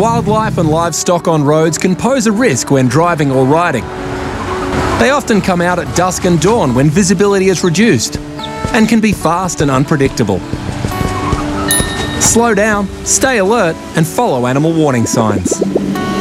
Wildlife and livestock on roads can pose a risk when driving or riding. They often come out at dusk and dawn when visibility is reduced and can be fast and unpredictable. Slow down, stay alert, and follow animal warning signs.